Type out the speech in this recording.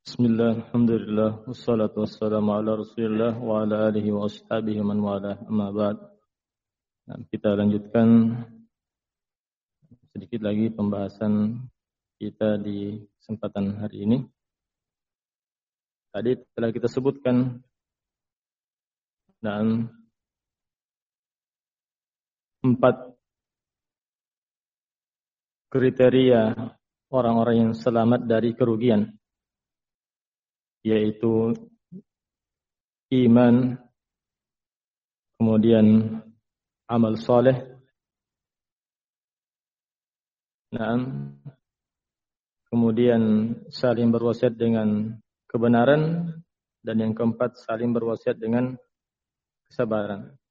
Bismillah, alhamdulillah, wassalatu wassalamu ala rasulillah wa ala alihi wa ashabihi man wala, amma ba'd. Kita lanjutkan sedikit lagi pembahasan kita di kesempatan hari ini. Tadi telah kita sebutkan dan 4 kriteria orang-orang yang selamat dari kerugian, yaitu iman, kemudian amal soleh, kemudian saling berwasiat dengan kebenaran, dan yang keempat saling berwasiat dengan kesabaran.